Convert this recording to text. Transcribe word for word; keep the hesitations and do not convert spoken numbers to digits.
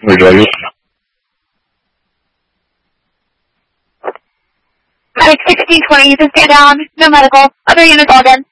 Where do I use? Medic sixteen twenty, you can stand down. No medical. Other units all done.